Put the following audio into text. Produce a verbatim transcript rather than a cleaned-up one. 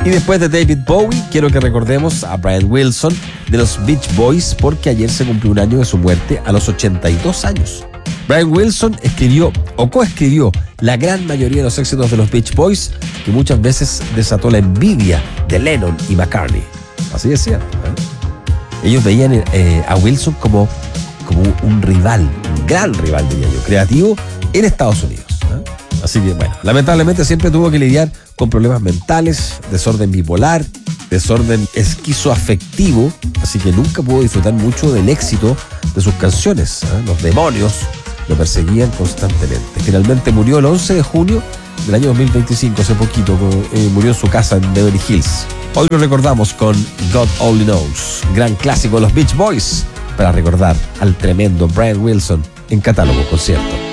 Y después de David Bowie, quiero que recordemos a Brian Wilson de los Beach Boys, porque ayer se cumplió un año de su muerte a los ochenta y dos años. Brian Wilson escribió o coescribió la gran mayoría de los éxitos de los Beach Boys, que muchas veces desató la envidia de Lennon y McCartney. Así decía, ¿eh? Ellos veían eh, a Wilson como, como un rival, un gran rival, diría yo, creativo en Estados Unidos. Así que, bueno, lamentablemente siempre tuvo que lidiar con problemas mentales, desorden bipolar, desorden esquizoafectivo, así que nunca pudo disfrutar mucho del éxito de sus canciones, ¿eh? Los demonios lo perseguían constantemente. Finalmente murió el once de junio del año dos mil veinticinco, hace poquito, eh, murió en su casa en Beverly Hills. Hoy lo recordamos con God Only Knows, gran clásico de los Beach Boys, para recordar al tremendo Brian Wilson en Catálogo Concierto.